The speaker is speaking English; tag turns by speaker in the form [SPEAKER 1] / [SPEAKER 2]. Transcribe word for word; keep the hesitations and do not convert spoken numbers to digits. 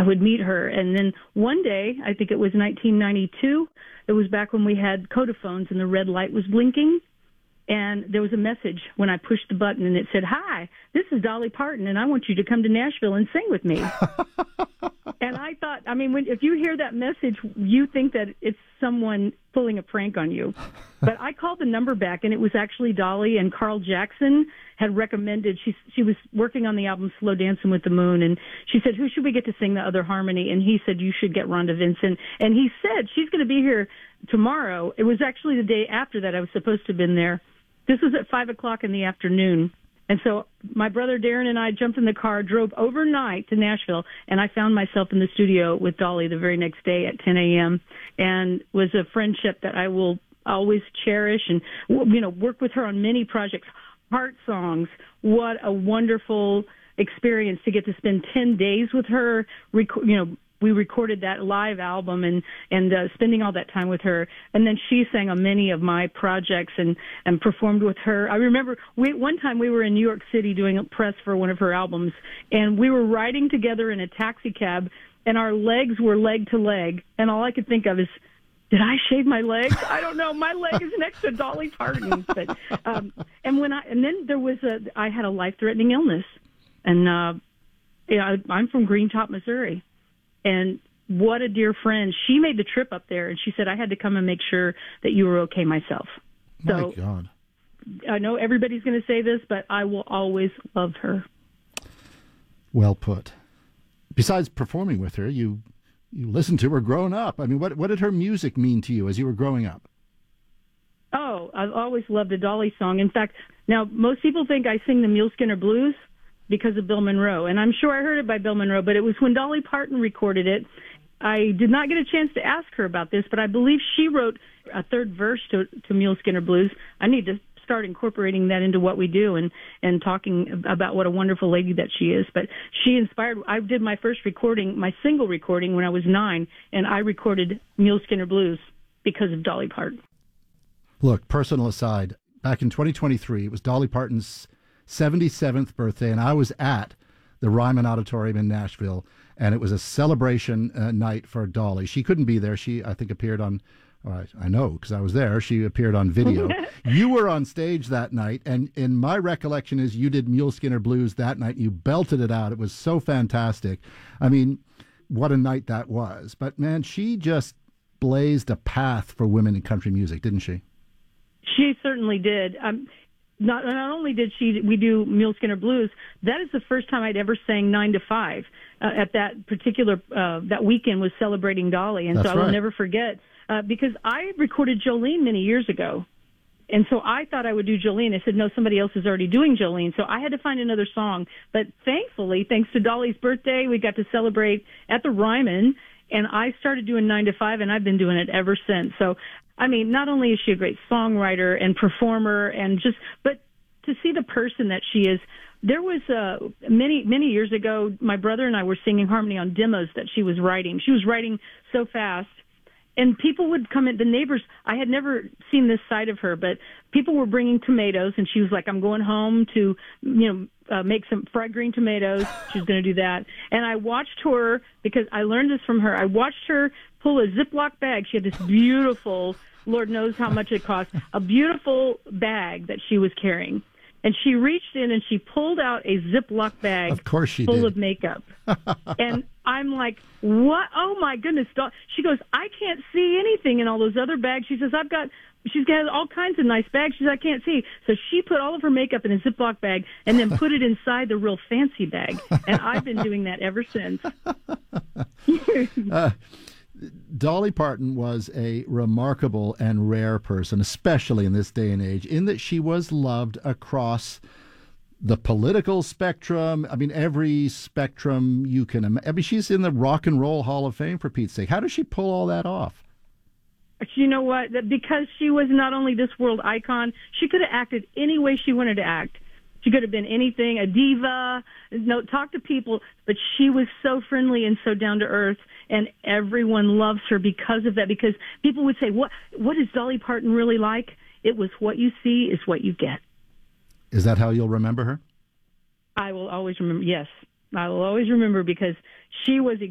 [SPEAKER 1] I would meet her. And then one day, I think it was nineteen ninety-two, it was back when we had Codaphones and the red light was blinking. And there was a message when I pushed the button, and it said, "Hi, this is Dolly Parton, and I want you to come to Nashville and sing with me." And I thought, I mean, when, if you hear that message, you think that it's someone pulling a prank on you. But I called the number back, and it was actually Dolly, and Carl Jackson had recommended, she, she was working on the album Slow Dancing with the Moon, and she said, "Who should we get to sing the other harmony?" And he said, "You should get Rhonda Vincent." And he said, "She's going to be here tomorrow." It was actually the day after that I was supposed to have been there. This was at five o'clock in the afternoon. And so my brother Darren and I jumped in the car, drove overnight to Nashville, and I found myself in the studio with Dolly the very next day at ten a.m. and was a friendship that I will always cherish and, you know, work with her on many projects. Heart Songs, what a wonderful experience to get to spend ten days with her, rec- you know, we recorded that live album and, and uh, spending all that time with her. And then she sang on many of my projects and, and performed with her. I remember we, one time we were in New York City doing a press for one of her albums, and we were riding together in a taxi cab, and our legs were leg to leg. And all I could think of is, did I shave my legs? I don't know. My leg is next to Dolly Parton. But, um, and when I, and then there was a, I had a life-threatening illness. And, uh, yeah, I'm from Green Top, Missouri. And what a dear friend. She made the trip up there, and she said, "I had to come and make sure that you were okay myself."
[SPEAKER 2] My
[SPEAKER 1] so,
[SPEAKER 2] God.
[SPEAKER 1] I know everybody's going to say this, but I will always love her.
[SPEAKER 2] Well put. Besides performing with her, you you listened to her growing up. I mean, what what did her music mean to you as you were growing up?
[SPEAKER 1] Oh, I've always loved a Dolly song. In fact, now most people think I sing the Mule Skinner Blues because of Bill Monroe. And I'm sure I heard it by Bill Monroe, but it was when Dolly Parton recorded it. I did not get a chance to ask her about this, but I believe she wrote a third verse to, to Mule Skinner Blues. I need to start incorporating that into what we do and, and talking about what a wonderful lady that she is. But she inspired, I did my first recording, my single recording when I was nine, and I recorded Mule Skinner Blues because of Dolly Parton.
[SPEAKER 2] Look, personal aside, back in twenty twenty-three, it was Dolly Parton's seventy-seventh birthday, and I was at the Ryman Auditorium in Nashville, and it was a celebration uh, night for Dolly. She couldn't be there. She, I think, appeared on, uh, I know, because I was there, she appeared on video. You were on stage that night, and in my recollection is you did Mule Skinner Blues that night. You belted it out. It was so fantastic. I mean, what a night that was. But, man, she just blazed a path for women in country music, didn't she?
[SPEAKER 1] She certainly did. Um, Not, not only did she, we do Mule Skinner Blues, that is the first time I'd ever sang nine to five. Uh, at that particular, uh, that weekend was celebrating Dolly. And
[SPEAKER 2] That's
[SPEAKER 1] so I will
[SPEAKER 2] right.
[SPEAKER 1] never forget, uh, because I recorded Jolene many years ago. And so I thought I would do Jolene. I said, no, somebody else is already doing Jolene. So I had to find another song. But thankfully, thanks to Dolly's birthday, we got to celebrate at the Ryman. And I started doing nine to five, and I've been doing it ever since. So, I mean, not only is she a great songwriter and performer, and just, but to see the person that she is. There was uh, many, many years ago, my brother and I were singing harmony on demos that she was writing. She was writing so fast, and people would come in. The neighbors, I had never seen this side of her, but people were bringing tomatoes, and she was like, "I'm going home to, you know, uh, make some fried green tomatoes." She was going to do that. And I watched her, because I learned this from her, I watched her pull a Ziploc bag. She had this beautiful, Lord knows how much it cost, a beautiful bag that she was carrying. And she reached in and she pulled out a Ziploc bag
[SPEAKER 2] Of course she
[SPEAKER 1] full
[SPEAKER 2] did.
[SPEAKER 1] of makeup. And I'm like, what? Oh, my goodness. She goes, "I can't see anything in all those other bags." She says, I've got, she's got all kinds of nice bags. She says, "I can't see." So she put all of her makeup in a Ziploc bag and then put it inside the real fancy bag. And I've been doing that ever since.
[SPEAKER 2] uh, Dolly Parton was a remarkable and rare person, especially in this day and age, in that she was loved across the political spectrum. I mean, every spectrum you can imagine. I mean, she's in the Rock and Roll Hall of Fame, for Pete's sake. How does she pull all that off?
[SPEAKER 1] You know what? That because she was not only this world icon, she could have acted any way she wanted to act. She could have been anything, a diva, no, talk to people, but she was so friendly and so down to earth, and everyone loves her because of that, because people would say, what, what is Dolly Parton really like? It was what you see is what you get.
[SPEAKER 2] Is that how you'll remember her?
[SPEAKER 1] I will always remember, yes. I will always remember, because she was